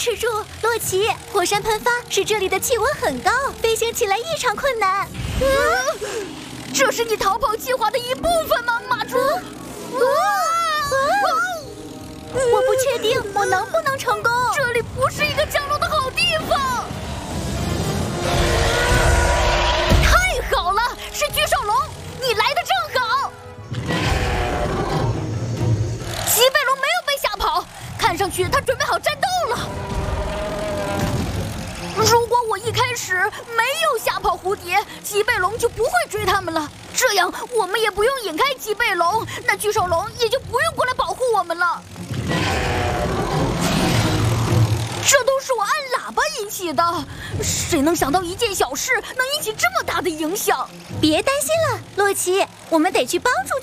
持住，洛奇！火山喷发使这里的气温很高，飞行起来异常困难。 这是你逃跑计划的一部分吗，马猪？ 我不确定我能不能成功。 这里不是一个降落的好地方。太好了，是巨兽龙，你来的正好。棘背龙没有被吓跑，看上去他准备好战斗了。如果我一开始没有吓跑蝴蝶，棘背龙就不会追他们了。这样我们也不用引开棘背龙，那巨兽龙也就不用过来保护我们了。这都是我按喇叭引起的，谁能想到一件小事能引起这么大的影响？ 别担心了，洛奇，我们得去帮助